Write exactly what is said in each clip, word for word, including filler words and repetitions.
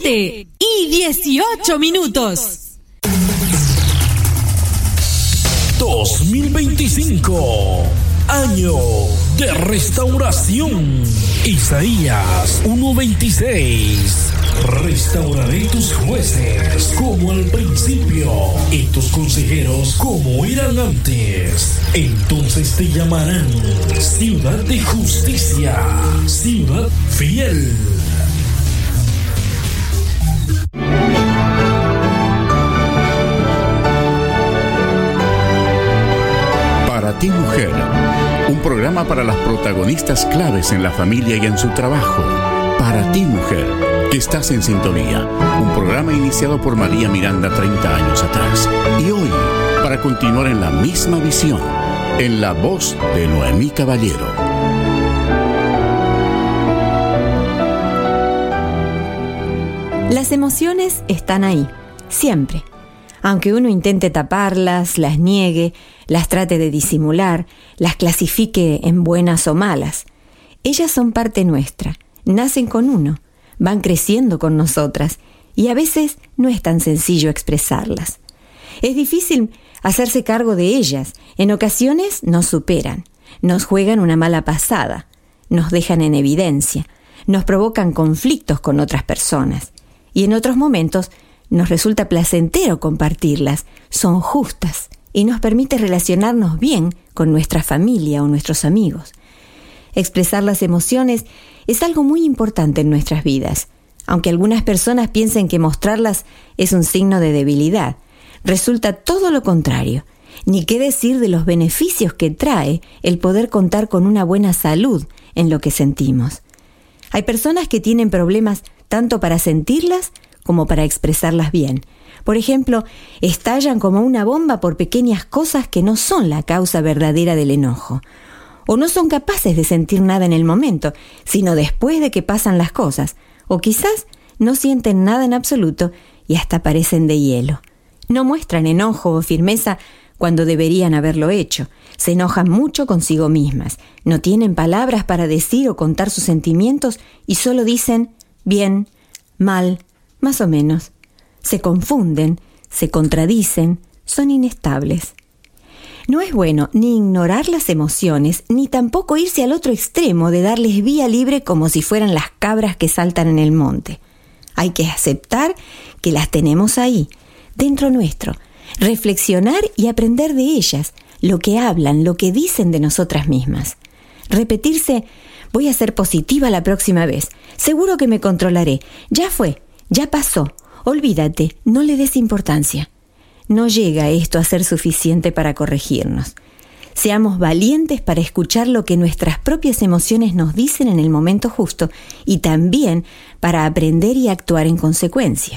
siete y dieciocho minutos. dos mil veinticinco, año de restauración. Isaías uno veintiséis. Restauraré tus jueces como al principio y tus consejeros como eran antes. Entonces te llamarán ciudad de justicia, ciudad fiel. Para ti, mujer, un programa para las protagonistas claves en la familia y en su trabajo. Para ti, mujer, que estás en sintonía. Un programa iniciado por María Miranda treinta años atrás. Y hoy, para continuar en la misma visión, en la voz de Noemí Caballero. Las emociones están ahí, siempre. Aunque uno intente taparlas, las niegue, las trate de disimular, las clasifique en buenas o malas, ellas son parte nuestra, nacen con uno, van creciendo con nosotras y a veces no es tan sencillo expresarlas. Es difícil hacerse cargo de ellas, en ocasiones nos superan, nos juegan una mala pasada, nos dejan en evidencia, nos provocan conflictos con otras personas y en otros momentos nos resulta placentero compartirlas, son justas y nos permite relacionarnos bien con nuestra familia o nuestros amigos. Expresar las emociones es algo muy importante en nuestras vidas, aunque algunas personas piensen que mostrarlas es un signo de debilidad. Resulta todo lo contrario, ni qué decir de los beneficios que trae el poder contar con una buena salud en lo que sentimos. Hay personas que tienen problemas tanto para sentirlas como para expresarlas bien. Por ejemplo, estallan como una bomba por pequeñas cosas que no son la causa verdadera del enojo. O no son capaces de sentir nada en el momento, sino después de que pasan las cosas. O quizás no sienten nada en absoluto y hasta parecen de hielo. No muestran enojo o firmeza cuando deberían haberlo hecho. Se enojan mucho consigo mismas. No tienen palabras para decir o contar sus sentimientos y solo dicen bien, mal, más o menos. Se confunden, se contradicen, son inestables. No es bueno ni ignorar las emociones, ni tampoco irse al otro extremo de darles vía libre como si fueran las cabras que saltan en el monte. Hay que aceptar que las tenemos ahí, dentro nuestro, reflexionar y aprender de ellas, lo que hablan, lo que dicen de nosotras mismas. Repetirse, voy a ser positiva la próxima vez, seguro que me controlaré, ya fue, ya pasó, olvídate, no le des importancia. No llega esto a ser suficiente para corregirnos. Seamos valientes para escuchar lo que nuestras propias emociones nos dicen en el momento justo y también para aprender y actuar en consecuencia.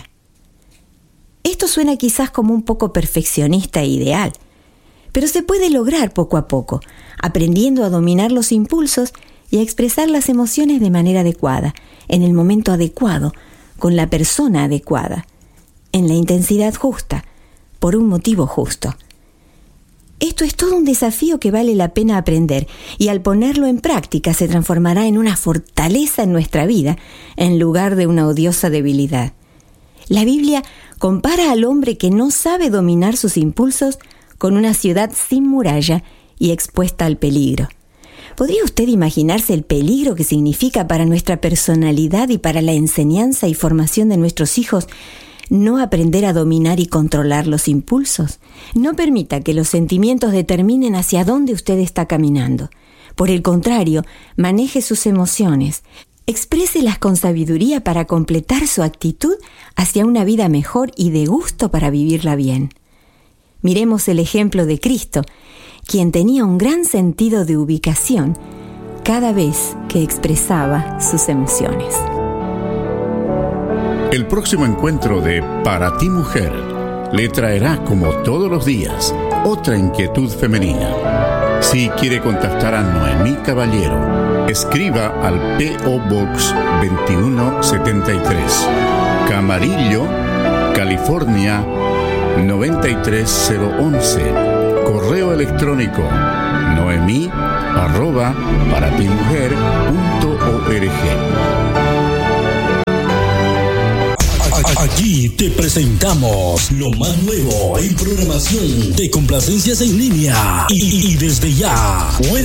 Esto suena quizás como un poco perfeccionista e ideal, pero se puede lograr poco a poco, aprendiendo a dominar los impulsos y a expresar las emociones de manera adecuada, en el momento adecuado, con la persona adecuada, en la intensidad justa, por un motivo justo. Esto es todo un desafío que vale la pena aprender y al ponerlo en práctica se transformará en una fortaleza en nuestra vida en lugar de una odiosa debilidad. La Biblia compara al hombre que no sabe dominar sus impulsos con una ciudad sin muralla y expuesta al peligro. ¿Podría usted imaginarse el peligro que significa para nuestra personalidad y para la enseñanza y formación de nuestros hijos no aprender a dominar y controlar los impulsos? No permita que los sentimientos determinen hacia dónde usted está caminando. Por el contrario, maneje sus emociones. Expréselas con sabiduría para completar su actitud hacia una vida mejor y de gusto para vivirla bien. Miremos el ejemplo de Cristo, quien tenía un gran sentido de ubicación cada vez que expresaba sus emociones. El próximo encuentro de Para ti, mujer le traerá, como todos los días, otra inquietud femenina. Si quiere contactar a Noemí Caballero, escriba al P O Box veintiuno setenta y tres, Camarillo, California noventa y tres cero once. Correo electrónico noemí arroba paratimujer punto org. Aquí te presentamos lo más nuevo en programación de complacencias en línea y, y desde ya puedes